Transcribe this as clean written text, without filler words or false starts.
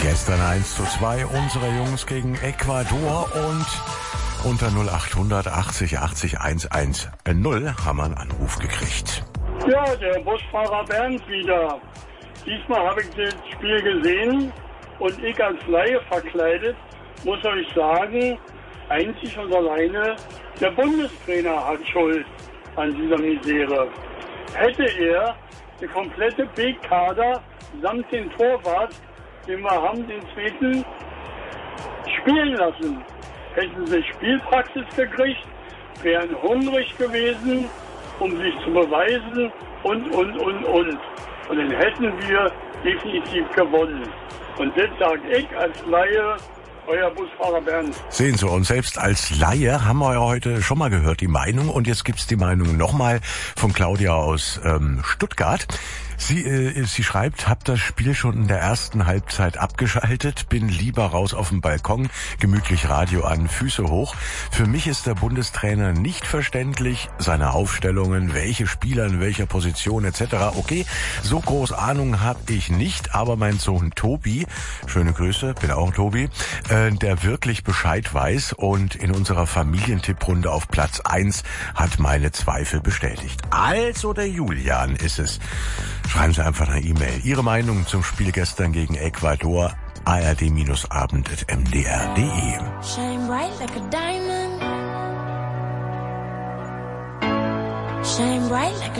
Gestern 1:2 unserer Jungs gegen Ecuador und unter 0800 80 80 110 haben wir einen Anruf gekriegt. Ja, der Busfahrer Bernd wieder. Diesmal habe ich das Spiel gesehen und ich als Laie verkleidet, muss euch sagen, einzig und alleine der Bundestrainer hat Schuld an dieser Misere. Hätte er den komplette B-Kader samt den Torwart, den wir haben, den zweiten, spielen lassen, hätten sie Spielpraxis gekriegt, wären hungrig gewesen, um sich zu beweisen und. Und dann hätten wir definitiv gewonnen. Und das sage ich als Laie, euer Busfahrer Bernd. Sehen Sie, und selbst als Laie haben wir ja heute schon mal gehört, die Meinung. Und jetzt gibt's die Meinung nochmal von Claudia aus Stuttgart. Sie schreibt, hab das Spiel schon in der ersten Halbzeit abgeschaltet, bin lieber raus auf dem Balkon, gemütlich Radio an, Füße hoch. Für mich ist der Bundestrainer nicht verständlich, seine Aufstellungen, welche Spieler in welcher Position etc. Okay, so groß Ahnung habe ich nicht, aber mein Sohn Tobi, schöne Grüße, bin auch Tobi, der wirklich Bescheid weiß und in unserer Familientipprunde auf Platz 1 hat meine Zweifel bestätigt. Also der Julian ist es. Schreiben Sie einfach eine E-Mail. Ihre Meinung zum Spiel gestern gegen Ecuador, ard-abend@mdr.de. Shine bright like a diamond. Shine bright like a